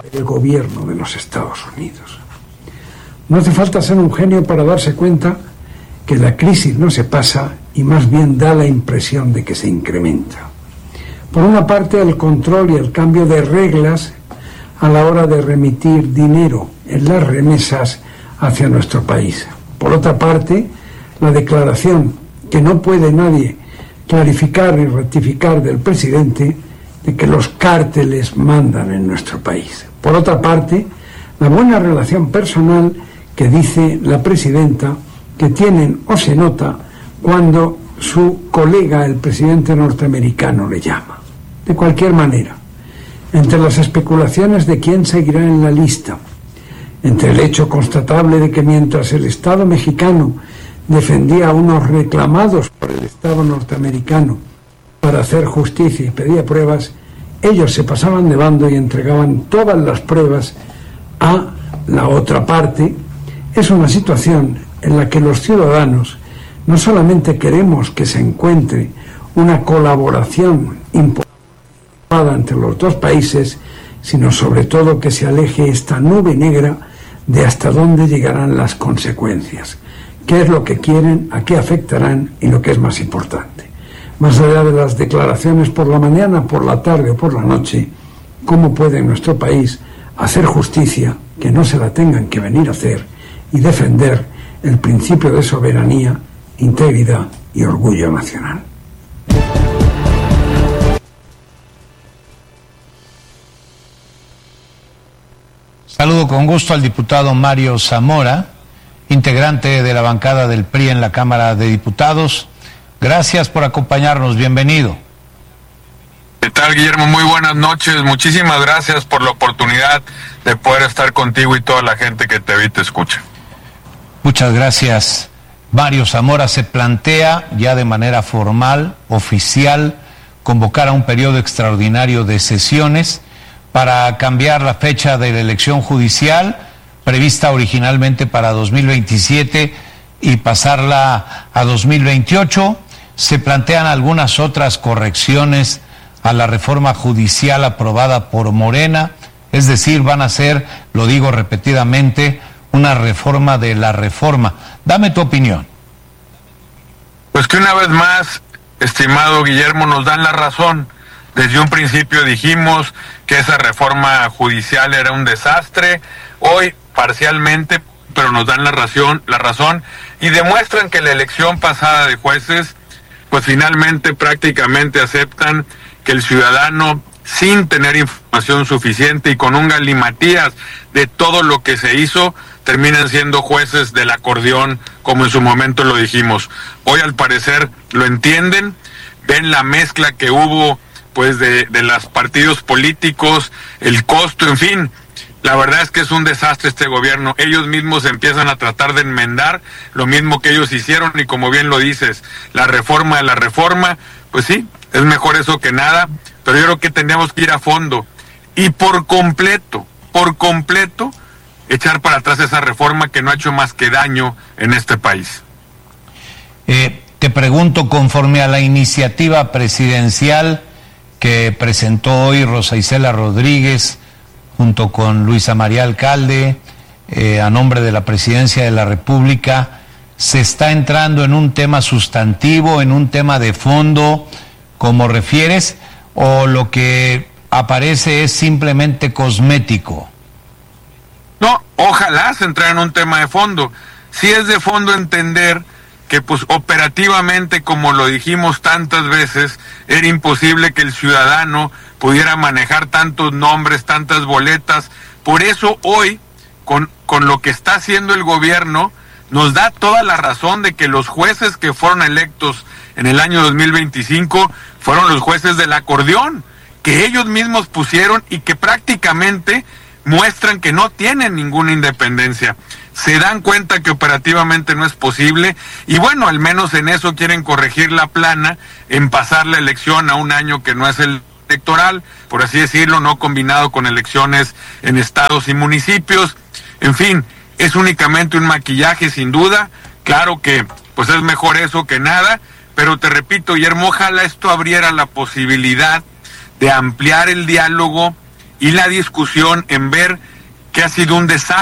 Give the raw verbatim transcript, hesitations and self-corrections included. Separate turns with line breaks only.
el gobierno de los Estados Unidos. No hace falta ser un genio para darse cuenta que la crisis no se pasa y más bien da la impresión de que se incrementa. Por una parte, el control y el cambio de reglas a la hora de remitir dinero en las remesas hacia nuestro país. Por otra parte, la declaración que no puede nadie clarificar y rectificar del presidente de que los cárteles mandan en nuestro país. Por otra parte, la buena relación personal que dice la presidenta que tienen o se nota cuando su colega, el presidente norteamericano, le llama. De cualquier manera, entre las especulaciones de quién seguirá en la lista, entre el hecho constatable de que mientras el Estado mexicano defendía a unos reclamados por el Estado norteamericano para hacer justicia y pedía pruebas, ellos se pasaban de bando y entregaban todas las pruebas a la otra parte, es una situación en la que los ciudadanos no solamente queremos que se encuentre una colaboración importante entre los dos países, sino sobre todo que se aleje esta nube negra de hasta dónde llegarán las consecuencias, qué es lo que quieren, a qué afectarán y lo que es más importante. Más allá de las declaraciones por la mañana, por la tarde o por la noche, ¿cómo puede nuestro país hacer justicia que no se la tengan que venir a hacer y defender el principio de soberanía, integridad y orgullo nacional?
Saludo con gusto al diputado Mario Zamora, integrante de la bancada del P R I en la Cámara de Diputados. Gracias por acompañarnos, bienvenido.
¿Qué tal, Guillermo? Muy buenas noches, muchísimas gracias por la oportunidad de poder estar contigo y toda la gente que te ve y te escucha.
Muchas gracias. Mario Zamora, se plantea ya de manera formal, oficial, convocar a un periodo extraordinario de sesiones para cambiar la fecha de la elección judicial, prevista originalmente para dos mil veintisiete, y pasarla a dos mil veintiocho. Se plantean algunas otras correcciones a la reforma judicial aprobada por Morena, es decir, van a ser, lo digo repetidamente, una reforma de la reforma. Dame tu opinión.
Pues que una vez más, estimado Guillermo, nos dan la razón. Desde un principio dijimos que esa reforma judicial era un desastre. Hoy, parcialmente, pero nos dan la razón, la razón y demuestran que la elección pasada de jueces, pues finalmente prácticamente aceptan que el ciudadano, sin tener información suficiente y con un galimatías de todo lo que se hizo, terminan siendo jueces del acordeón, como en su momento lo dijimos. Hoy, al parecer, lo entienden, ven la mezcla que hubo pues de, de los partidos políticos, el costo, en fin. La verdad es que es un desastre este gobierno. Ellos mismos empiezan a tratar de enmendar lo mismo que ellos hicieron, y como bien lo dices, la reforma de la reforma, pues sí, es mejor eso que nada, pero yo creo que tenemos que ir a fondo y por completo, por completo, echar para atrás esa reforma que no ha hecho más que daño en este país.
Eh, te pregunto, conforme a la iniciativa presidencial que presentó hoy Rosa Isela Rodríguez junto con Luisa María Alcalde, eh, a nombre de la Presidencia de la República, ¿se está entrando en un tema sustantivo, en un tema de fondo, como refieres, o lo que aparece es simplemente cosmético?
No, ojalá se entrara en un tema de fondo. Sí es de fondo entender que pues operativamente, como lo dijimos tantas veces, era imposible que el ciudadano pudiera manejar tantos nombres, tantas boletas. Por eso hoy, con, con lo que está haciendo el gobierno, nos da toda la razón de que los jueces que fueron electos en el año dos mil veinticinco fueron los jueces del acordeón, que ellos mismos pusieron y que prácticamente muestran que no tienen ninguna independencia. Se dan cuenta que operativamente no es posible y bueno, al menos en eso quieren corregir la plana, en pasar la elección a un año que no es el electoral, por así decirlo, no combinado con elecciones en estados y municipios. En fin, es únicamente un maquillaje sin duda. Claro que pues es mejor eso que nada, pero te repito, Guillermo, ojalá esto abriera la posibilidad de ampliar el diálogo y la discusión en ver que ha sido un desastre